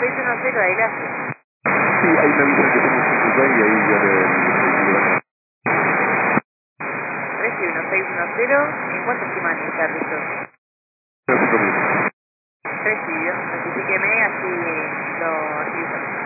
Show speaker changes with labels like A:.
A: 610 de Iglesia.
B: Sí, ahí me avisan que tengo un CQP y ahí ya le...
A: 31610, ¿en cuánto estiman el servicio?
B: 5.000.
A: Recibido, notifíqueme, así lo reviso.